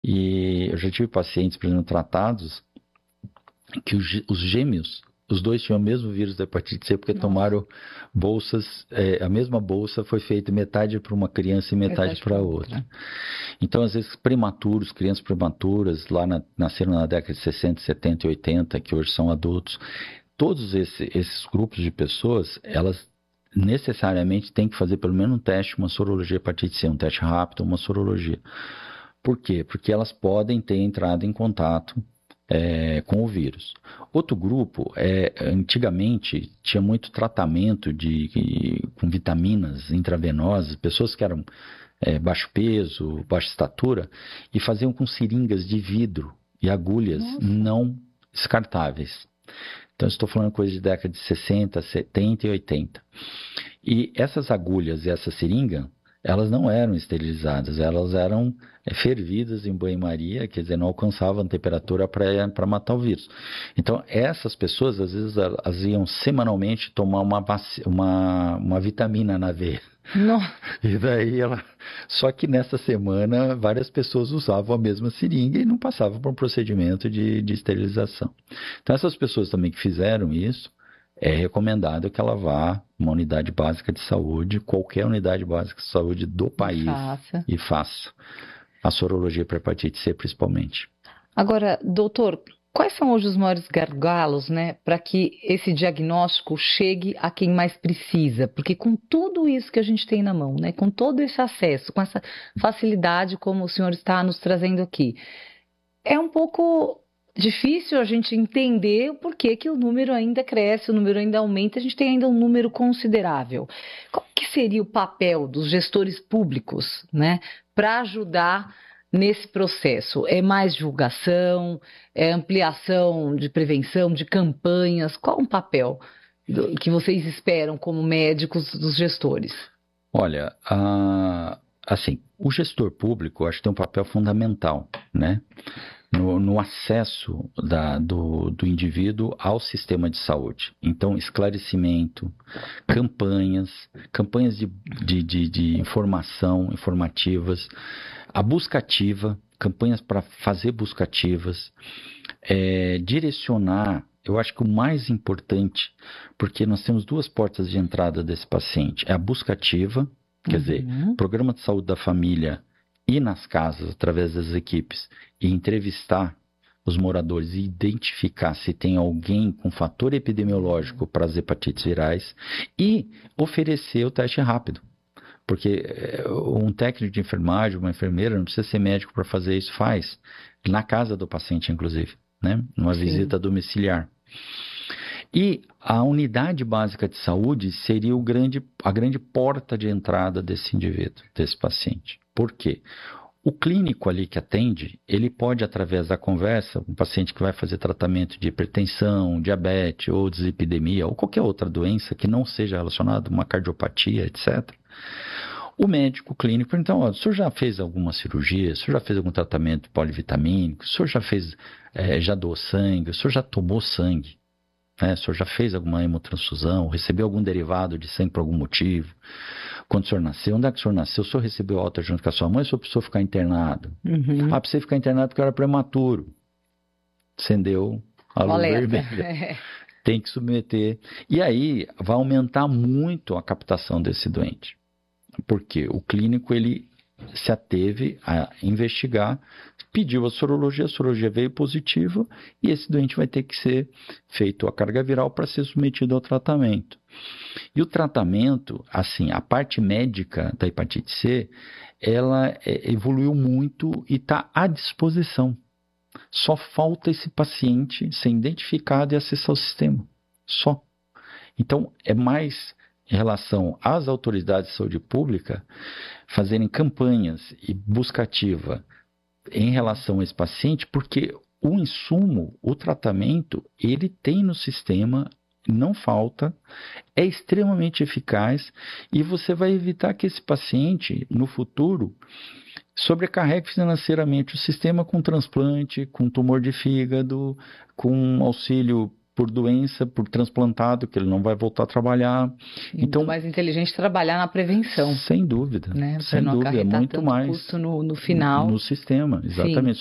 E eu já tive pacientes, por exemplo, tratados, que os gêmeos, os dois tinham o mesmo vírus da hepatite C, porque Nossa, tomaram bolsas, a mesma bolsa foi feita metade para uma criança e metade metade para para outra. outra. Então, às vezes, prematuros, crianças prematuras, nasceram na década de 60, 70 e 80, que hoje são adultos, todos esses grupos de pessoas, elas necessariamente têm que fazer pelo menos um teste, uma sorologia hepatite C, um teste rápido, uma sorologia. Por quê? Porque elas podem ter entrado em contato com o vírus. Outro grupo, antigamente, tinha muito tratamento com vitaminas intravenosas, pessoas que eram baixo peso, baixa estatura, e faziam com seringas de vidro e agulhas Nossa, não descartáveis. Então, estou falando coisa de década de 60, 70 e 80. E essas agulhas e essa seringa, elas não eram esterilizadas, elas eram fervidas em banho-maria, quer dizer, não alcançavam a temperatura para matar o vírus. Então, essas pessoas, às vezes, elas iam semanalmente tomar uma vitamina na veia. nossa, E daí ela. Só que nessa semana, várias pessoas usavam a mesma seringa e não passavam por um procedimento de esterilização. Então, essas pessoas também que fizeram isso, é recomendado que ela vá a uma unidade básica de saúde, qualquer unidade básica de saúde do e país, faça. e faça a sorologia para hepatite C, principalmente. Agora, doutor, quais são hoje os maiores gargalos, né, para que esse diagnóstico chegue a quem mais precisa? Porque com tudo isso que a gente tem na mão, né, com todo esse acesso, com essa facilidade como o senhor está nos trazendo aqui, é um pouco difícil a gente entender o porquê que o número ainda cresce, o número ainda aumenta, a gente tem ainda um número considerável. Qual que seria o papel dos gestores públicos, né, para ajudar nesse processo? É mais divulgação, é ampliação de prevenção, de campanhas? Qual o papel que vocês esperam como médicos dos gestores? Olha, assim, o gestor público, eu acho que tem um papel fundamental, né? No acesso do indivíduo ao sistema de saúde. Então, esclarecimento, campanhas de informação, informativas, a busca ativa, campanhas para fazer busca ativas, direcionar. Eu acho que o mais importante, porque nós temos duas portas de entrada desse paciente, é a busca ativa, quer dizer, Uhum. programa de saúde da família, ir nas casas através das equipes e entrevistar os moradores e identificar se tem alguém com fator epidemiológico para as hepatites virais e oferecer o teste rápido. Porque um técnico de enfermagem, uma enfermeira, não precisa ser médico para fazer isso, faz. Na casa do paciente, inclusive, né? Numa Sim. visita domiciliar. E a unidade básica de saúde seria a grande porta de entrada desse indivíduo, desse paciente. Por quê? O clínico ali que atende, ele pode, através da conversa, um paciente que vai fazer tratamento de hipertensão, diabetes ou dislipidemia ou qualquer outra doença que não seja relacionada a uma cardiopatia, etc. O médico clínico, então, ó, o senhor já fez alguma cirurgia? O senhor já fez algum tratamento polivitamínico? O senhor já fez, já doou sangue? O senhor já tomou sangue? O senhor já fez alguma hemotransfusão? Recebeu algum derivado de sangue por algum motivo? Quando o senhor nasceu, onde é que o senhor nasceu? O senhor recebeu alta junto com a sua mãe ou o senhor precisou ficar internado? Uhum. Ah, precisei ficar internado porque eu era prematuro. Acendeu a O luz alerta. vermelha. Tem que submeter. E aí vai aumentar muito a captação desse doente. Porque o clínico, ele se ateve a investigar, pediu a sorologia veio positiva e esse doente vai ter que ser feito a carga viral para ser submetido ao tratamento. E o tratamento, assim, a parte médica da hepatite C, ela evoluiu muito e está à disposição. Só falta esse paciente ser identificado e acessar o sistema. Só. Então, é mais em relação às autoridades de saúde pública fazerem campanhas e busca ativa em relação a esse paciente, porque o insumo, o tratamento, ele tem no sistema, não falta, é extremamente eficaz e você vai evitar que esse paciente, no futuro, sobrecarregue financeiramente o sistema com transplante, com tumor de fígado, com auxílio por doença, por transplantado, que ele não vai voltar a trabalhar. Então, mais inteligente trabalhar na prevenção. Sem dúvida, Né? sem dúvida, muito mais custo no final. No sistema, exatamente. Sim.